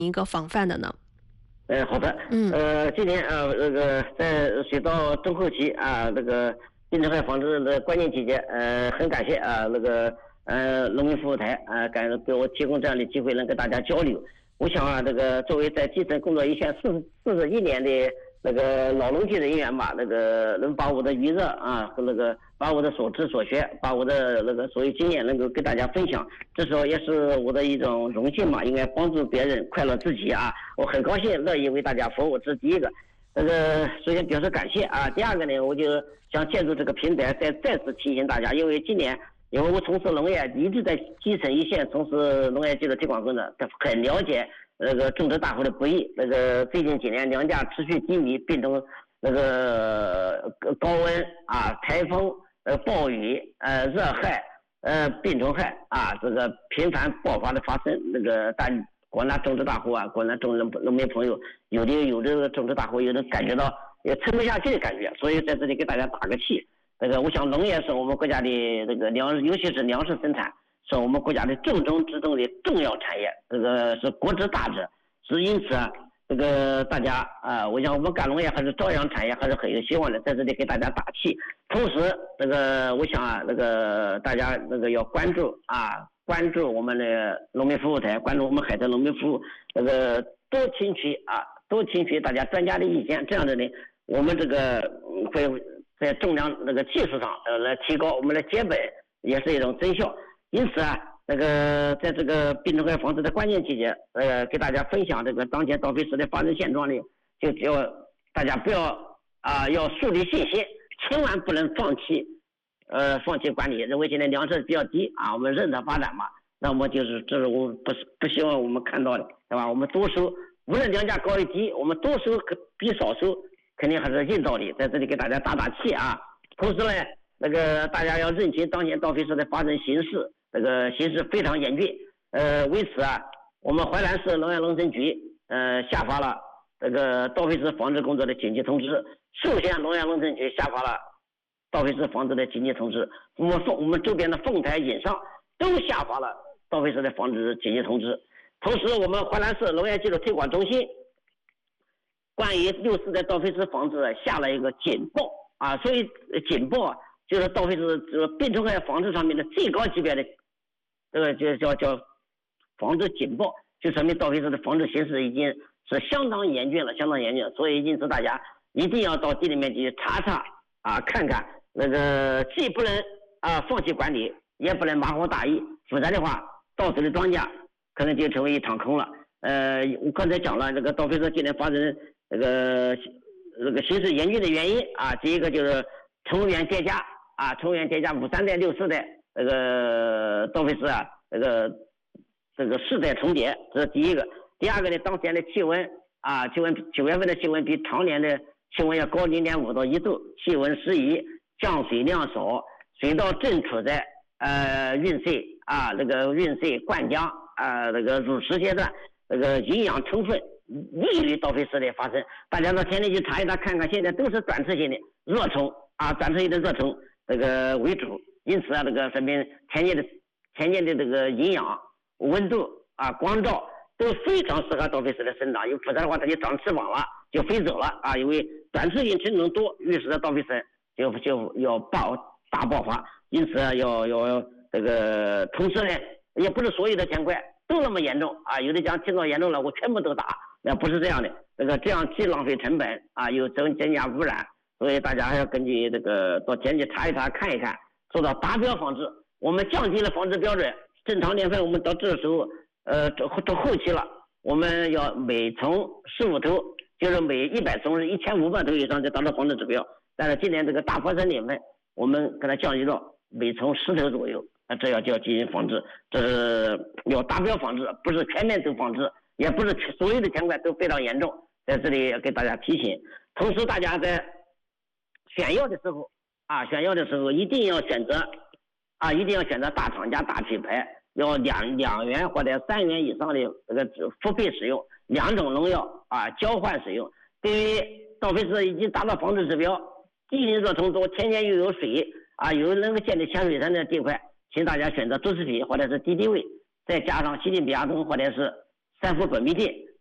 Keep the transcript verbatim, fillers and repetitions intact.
一个防范的呢？ 呃，好的， 嗯， 呃，今年呃那个在水稻中后期啊，那个病虫害防治的关键期间，呃，很感谢啊那个呃农民服务台啊，感给我提供这样的机会，能跟大家交流。我想啊，这个作为在基层工作一线四十四十一年的那个老农级人员吧，那个能把我的余热啊和那个把我的所知所学，把我的那个所有经验能够跟大家分享，这时候也是我的一种荣幸嘛，应该帮助别人，快乐自己啊！我很高兴，乐意为大家服务，这是第一个。这个首先表示感谢啊。第二个呢，我就想借助这个平台再再次提醒大家，因为今年因为我从事农业，一直在基层一线从事农业技术推广工作，很了解那个种植大户的不易。那个最近几年粮价持续低迷，病虫那个高温啊、台风、呃暴雨、呃热害、呃病虫害啊，这个频繁爆发的发生。那个大广大种植大户啊，广大种农农民朋友，有的有的种植大户有的感觉到也撑不下去的感觉，所以在这里给大家打个气。这个我想农业是我们国家的这个粮，尤其是粮食生产，是我们国家的重中之重的重要产业，这个是国之大者。是因此啊，这个大家啊，我想我们干农业还是朝阳产业，还是很有希望的，在这里给大家打气。同时，这个我想啊，那个大家那个要关注啊，关注我们的农民服务台，关注我们海特农民服务，那个多听取啊，多听取大家专家的意见，这样的呢，我们这个会在种粮那个技术上呃来提高我们的结本，也是一种增效。因此啊，那个在这个病虫害防治的关键期间，呃，给大家分享这个当前稻肥时的发展现状呢，就要大家不要啊、呃，要树立信心，千万不能放弃，呃，放弃管理，认为现在粮食比较低啊，我们任它发展嘛，那么就是这是我们不是不希望我们看到的，对吧？我们多收，无论粮价高与低，我们多收比少收肯定还是硬道理，在这里给大家打打气啊。同时呢，那个大家要认清当前稻肥时的发展形势。这个形势非常严峻，呃，为此啊，我们淮南市农业农村局呃下发了这个稻肥时防治工作的紧急通知，寿县农业农村局下发了稻肥时防治的紧急通知，我们凤我们周边的凤台、引上都下发了稻肥时的防治紧急通知。同时，我们淮南市农业技术推广中心关于六四的稻肥时防治下了一个警报啊，所以警报就是稻肥时这个病虫害防治上面的最高级别的。这个就叫叫防治警报，就说明稻肥时的防治形势已经是相当严峻了，相当严峻了。所以因此大家一定要到地里面去查查啊，看看那个既不能啊放弃管理，也不能马虎大意，否则的话，到时的庄稼可能就成为一场空了。呃，我刚才讲了，这个稻肥时今年发生这个这个形势严峻的原因啊，第一个就是虫源叠加啊，虫源叠加五三代、六四代。这个稻肥时啊，这个这个世代重叠，这是第一个。第二个呢，当前的气温啊，气温九月份的气温比常年的气温要高零点五到一度，气温适宜，降水量少，水稻正处在呃孕穗啊，那个孕穗灌浆啊，那个乳实阶段，那个营养充分，利于稻肥时的发生。大家到田里去查一查，看看现在都是短次性的热虫啊，短次性的热虫这个为主。因此啊，这个说明田间的田间的这个营养、温度啊、光照都非常适合稻肥时的生长，因为否则的话它就长翅膀了，就飞走了啊。因为短次性成虫多，预示着稻肥时就就要爆大爆发。因此啊，要要这个同时呢，也不是所有的田块都那么严重啊。有的讲听到严重了，我全部都打，那不是这样的。这个这样既浪费成本啊，又增增加污染，所以大家还要根据这个到田里查一查、看一看。做到达标防治，我们降低了防治标准。正常年份我们到这时候，呃，这这后期了，我们要每从十五头，就是每一百丛是一千五百头以上就达到防治指标。但是今年这个大坡山年份，我们给它降低到每从十头左右，那这样就要进行防治，这是要达标防治，不是全面都防治，也不是所有的田块都非常严重。在这里给大家提醒，同时大家在选药的时候。啊，选药的时候一定要选择，啊，一定要选择大厂家大品牌，要两两元或者三元以上的这个复配使用，两种农药啊交换使用。对于稻肥时已经达到防治指标，地里热虫多，天天又有水啊，有能够建立潜水山的地块，请大家选择多施体或者是敌敌畏，再加上西林比亚酮或者是三福本地店。